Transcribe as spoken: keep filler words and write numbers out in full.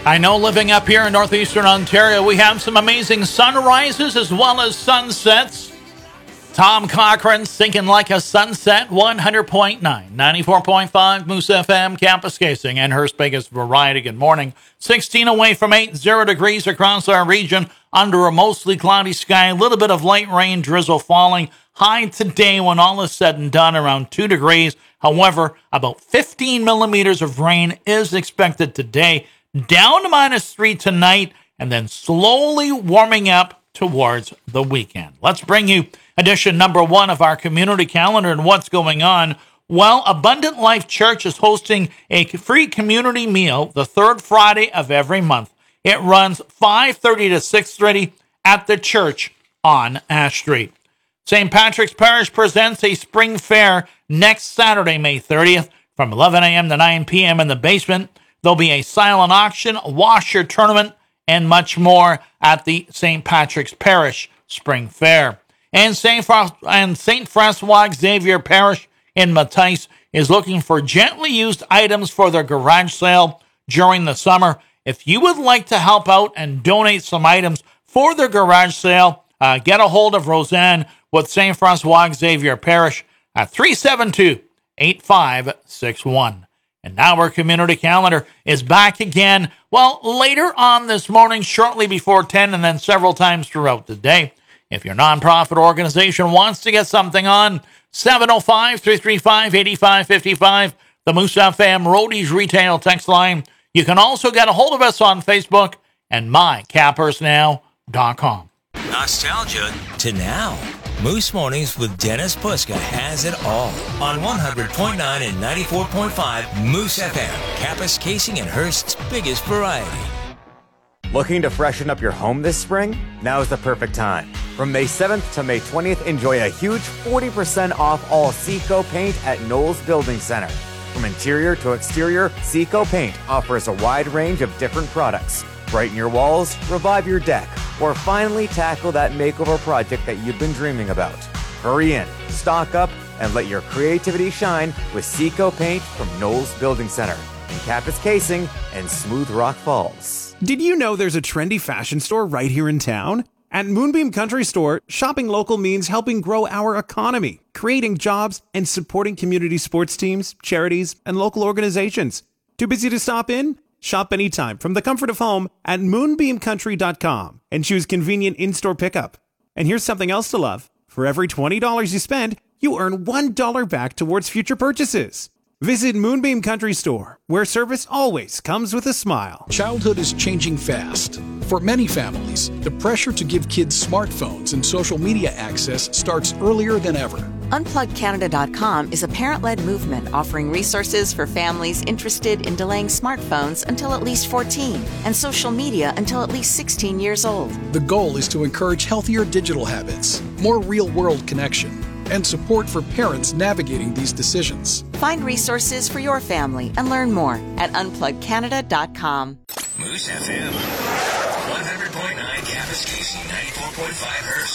I know living up here in northeastern Ontario, we have some amazing sunrises as well as sunsets. Tom Cochran, Sinking Like a Sunset, one hundred point nine, ninety-four point five, Moose F M, Campus Casing, and Hearst's biggest variety. Good morning. sixteen away from eight, zero degrees across our region, under a mostly cloudy sky, a little bit of light rain, drizzle falling. High today, when all is said and done, around two degrees. However, about fifteen millimeters of rain is expected today. Down to minus three tonight, and then slowly warming up towards the weekend. Let's bring you edition number one of our community calendar and what's going on. Well, Abundant Life Church is hosting a free community meal the third Friday of every month. It runs five thirty to six thirty at the church on Ash Street. Saint Patrick's Parish presents a spring fair next Saturday, May thirtieth, from eleven a.m. to nine p.m. in the basement. There'll be a silent auction, washer tournament, and much more at the Saint Patrick's Parish Spring Fair. And Saint Fra- and Saint Francois Xavier Parish in Matisse is looking for gently used items for their garage sale during the summer. If you would like to help out and donate some items for their garage sale, uh, get a hold of Roseanne with Saint Francois Xavier Parish at three seven two, eight five six one. And now our community calendar is back again, well, later on this morning, shortly before ten, and then several times throughout the day. If your nonprofit organization wants to get something on, seven oh five, three three five, eight five five five, the Moose F M Roadies Retail text line. You can also get a hold of us on Facebook and my cappers now dot com. Nostalgia to now. Moose Mornings with Dennis Puska has it all on one hundred point nine and ninety-four point five Moose F M, Campus Casing and Hearst's biggest variety. Looking to freshen up your home this spring? Now is the perfect time. From May seventh to May twentieth, enjoy a huge forty percent off all Seco paint at Knowles Building Center. From interior to exterior, Seco Paint offers a wide range of different products. Brighten your walls, revive your deck, or finally tackle that makeover project that you've been dreaming about. Hurry in, stock up, and let your creativity shine with Seco Paint from Knowles Building Center in Campus Casing and Smooth Rock Falls. Did you know there's a trendy fashion store right here in town? At Moonbeam Country Store, shopping local means helping grow our economy, creating jobs, and supporting community sports teams, charities, and local organizations. Too busy to stop in? Shop anytime from the comfort of home at moonbeam country dot com and choose convenient in-store pickup. And here's something else to love. For every twenty dollars you spend, you earn one dollar back towards future purchases. Visit Moonbeam Country Store, where service always comes with a smile. Childhood is changing fast. For many families, the pressure to give kids smartphones and social media access starts earlier than ever. unplug canada dot com is a parent-led movement offering resources for families interested in delaying smartphones until at least fourteen and social media until at least sixteen years old. The goal is to encourage healthier digital habits, more real-world connection, and support for parents navigating these decisions. Find resources for your family and learn more at unplug canada dot com. Moose F M, one hundred point nine Campus Casey, ninety-four point five Hearst.